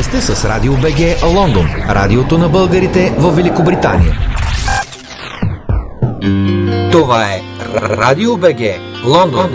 сте с Радио БГ Лондон, радиото на българите в Великобритания. Това е Радио БГ Лондон.